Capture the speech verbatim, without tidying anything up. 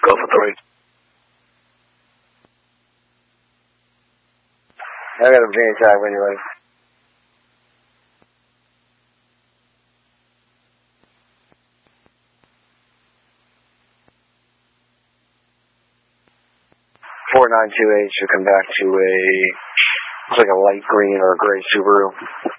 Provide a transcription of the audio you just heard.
Go for three. I got a Virginia tag when you're ready. four nine two eight should come back to a, looks like a light green or a gray Subaru.